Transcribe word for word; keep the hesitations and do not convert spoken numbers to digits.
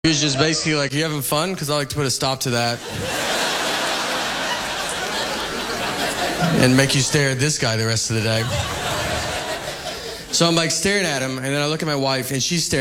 He was just basically like, you having fun? Because I like to put a stop to that. And make you stare at this guy the rest of the day. So I'm like staring at him, and then I look at my wife, and she's staring.